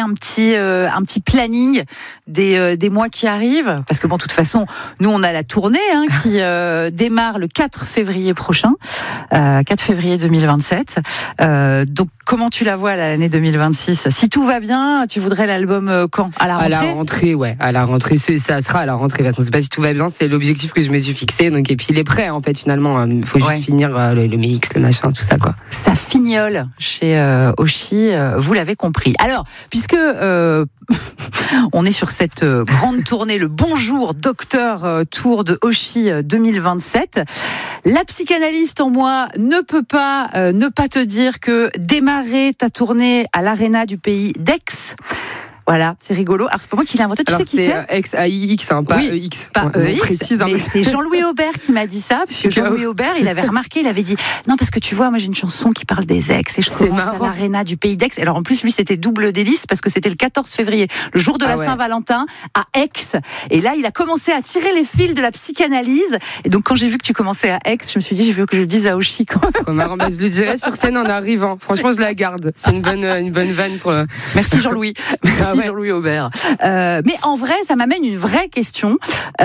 un petit planning des mois qui arrivent? Parce que bon, de toute façon, nous on a la tournée qui démarre le 4 février prochain, 4 février 2027. Donc comment tu la vois l'année 2026? Si tout va bien, tu voudrais l'album quand? À la rentrée, ouais. À la rentrée, ça sera à la rentrée. On sait pas si tout va bien, c'est l'objectif que je me suis fixé. Donc et puis il est prêt en fait finalement. Il faut juste finir le mix, le machin, tout ça quoi. Ça fignole chez Oshi, vous l'avez compris. Alors, puisque on est sur cette grande tournée, le Bonjour Docteur Tour de Oshi 2027, la psychanalyste en moi ne peut pas ne pas te dire que démarrer ta tournée à l'Arena du pays d'Aix, voilà, c'est rigolo. Alors, c'est pas moi qui l'ai inventé, tu sais qui c'est? X-A-I-X, pas EX. Pas EX, mais c'est Jean-Louis Aubert qui m'a dit ça, parce que Jean-Louis Aubert, il avait remarqué, il avait dit, non, parce que tu vois, moi j'ai une chanson qui parle des ex, et je commence à l'Arena du pays d'Aix. Alors en plus, lui, c'était double délice, parce que c'était le 14 février, le jour de la Saint-Valentin, à Aix. Et là, il a commencé à tirer les fils de la psychanalyse. Et donc, quand j'ai vu que tu commençais à Aix, je me suis dit, je veux que je le dise à Oshi. Je le dirai sur scène en arrivant. Franchement, je la garde. C'est une bonne vanne pour. Merci Jean-Louis. Merci Jean-Louis Aubert. Mais en vrai, ça m'amène une vraie question.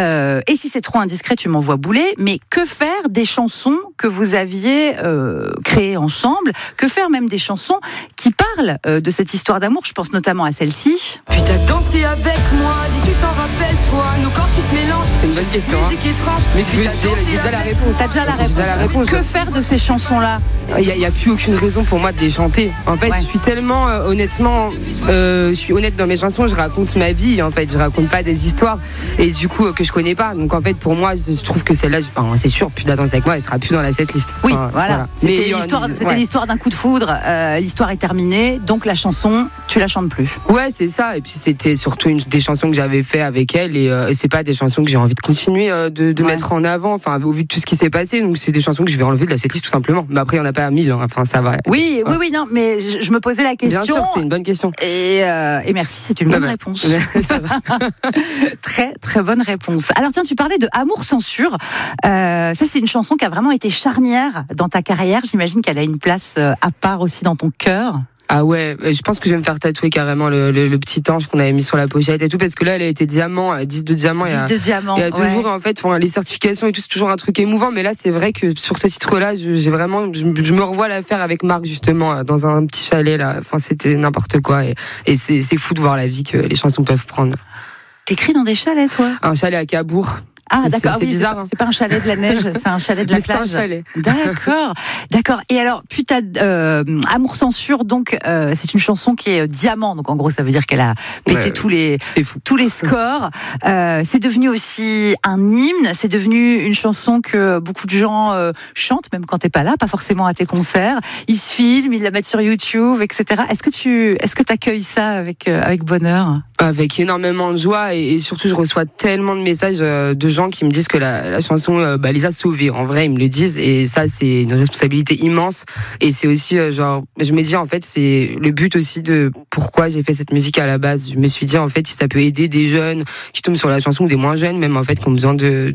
Et si c'est trop indiscret, tu m'envoies bouler. Mais que faire des chansons que vous aviez créées ensemble? Que faire même des chansons qui parlent de cette histoire d'amour? Je pense notamment à celle-ci. Puis t'as dansé avec moi, dis tu t'en rappelles toi, nos corps qui se mélangent. C'est une bonne question. Mais j'ai déjà la réponse. T'as déjà la réponse. Que faire de ces chansons-là? Il y a plus aucune raison pour moi de les chanter. En fait, je suis tellement honnêtement, je suis honnête dans mes chansons. Je raconte ma vie, en fait, je raconte pas des histoires et du coup que je connais pas. Donc en fait, pour moi, je trouve que celle-là, c'est sûr, plus la danse avec moi, elle sera plus dans la setlist. Oui, voilà. C'était l'histoire d'un coup de foudre. L'histoire est terminée, donc la chanson, tu la chantes plus. Ouais, c'est ça. Et puis c'était surtout des chansons que j'avais fait avec elle et c'est pas des chansons que j'ai envie de continuer de mettre en avant. Enfin, au vu de tout ce qui s'est passé, donc c'est des chansons que je vais enlever de la setlist tout simplement. Mais après, il y en a pas 1000. Enfin, ça va. Oui, non, mais je me posais la question. Bien sûr, c'est une bonne question. Et merci, c'est une bonne réponse. Ça va. Très, très bonne réponse. Alors tiens, tu parlais de Amour Censure. Ça, c'est une chanson qui a vraiment été charnière dans ta carrière. J'imagine qu'elle a une place à part aussi dans ton cœur. Ah ouais, je pense que je vais me faire tatouer carrément le petit ange qu'on avait mis sur la pochette et tout, parce que là, elle a été diamant, 10 de diamant. 10 de diamant. Il y a 2 jours, en fait, les certifications et tout, c'est toujours un truc émouvant, mais là, c'est vrai que sur ce titre-là, je me revois la faire avec Marc, justement, dans un petit chalet, là. Enfin, c'était n'importe quoi, et c'est fou de voir la vie que les chansons peuvent prendre. T'écris dans des chalets, toi? Un chalet à Cabourg. Ah d'accord, c'est bizarre. C'est pas un chalet de la neige, c'est un chalet de la plage. C'est un chalet. D'accord. Et alors, putain, Amour Censure, donc c'est une chanson qui est diamant. Donc en gros, ça veut dire qu'elle a pété tous les scores. C'est devenu aussi un hymne. C'est devenu une chanson que beaucoup de gens chantent, même quand t'es pas là, pas forcément à tes concerts. Ils se filment, ils la mettent sur YouTube, etc. Est-ce que t'accueilles ça avec bonheur? Avec énormément de joie et surtout je reçois tellement de messages de gens qui me disent que la chanson les a sauvés. En vrai, ils me le disent et ça c'est une responsabilité immense et c'est aussi je me dis en fait c'est le but aussi de pourquoi j'ai fait cette musique à la base. Je me suis dit en fait si ça peut aider des jeunes qui tombent sur la chanson ou des moins jeunes même en fait qui ont besoin de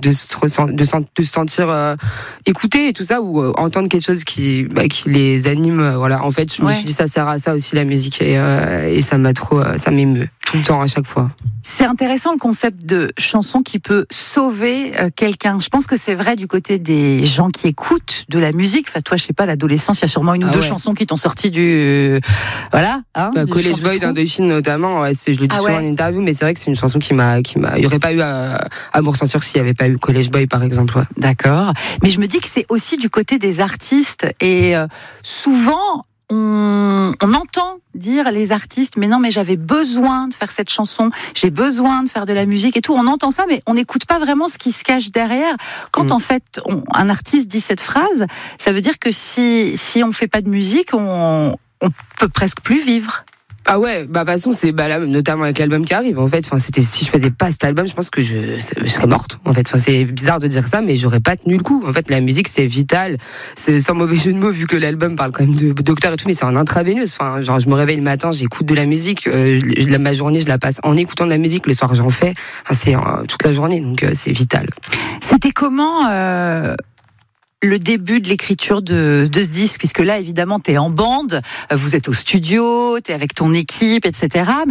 se sentir écoutés et tout ça ou entendre quelque chose qui les anime. Voilà, en fait je me suis dit ça sert à ça aussi la musique et ça m'a ça m'émeut tout le temps à chaque fois. C'est intéressant le concept de chanson qui peut sauver quelqu'un. Je pense que c'est vrai du côté des gens qui écoutent de la musique. Enfin, toi, je sais pas, l'adolescence, il y a sûrement une ou deux chansons qui t'ont sorti du College Boy d'Indochine notamment. Ouais, je le dis souvent en interview, mais c'est vrai que c'est une chanson qui m'a. Il y aurait pas eu Amour Censure s'il y avait pas eu College Boy par exemple. Ouais. D'accord. Mais je me dis que c'est aussi du côté des artistes et souvent. On entend dire les artistes, mais non, mais j'avais besoin de faire cette chanson, j'ai besoin de faire de la musique et tout. On entend ça, mais on n'écoute pas vraiment ce qui se cache derrière. Quand en fait, un artiste dit cette phrase, ça veut dire que si on fait pas de musique, on peut presque plus vivre. Ah ouais, de toute façon, c'est là, notamment avec l'album qui arrive. En fait, si je faisais pas cet album, je pense que je serais morte. En fait, c'est bizarre de dire ça, mais j'aurais pas tenu le coup. En fait, la musique, c'est vital. C'est sans mauvais jeu de mots, vu que l'album parle quand même de docteur et tout, mais c'est en intraveineuse. Enfin, je me réveille le matin, j'écoute de la musique. Ma journée, je la passe en écoutant de la musique. Le soir, j'en fais. Enfin, c'est toute la journée, donc c'est vital. C'était comment le début de l'écriture de ce disque, puisque là, évidemment, t'es en bande, vous êtes au studio, t'es avec ton équipe, etc.